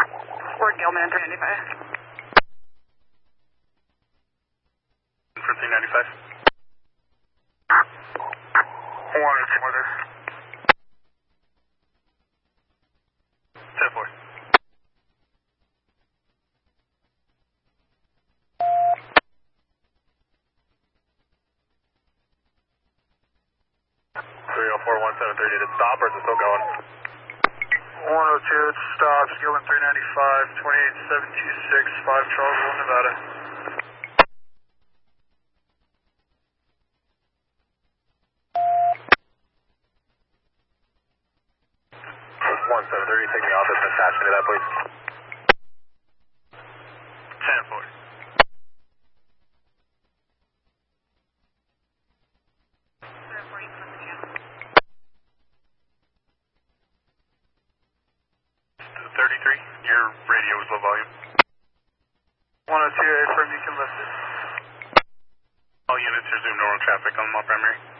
We're Gilman 395. For 395. 102 weather. 10-4. Did it stop or is it still going? 102, it stops. Gilman 395, 28726, 5 Charlesville, Nevada. 1730, take me off this and attach me to that, please. 10-4. Your radio is low volume. 102, affirm you can lift it. All units resume normal traffic on Mall Primary.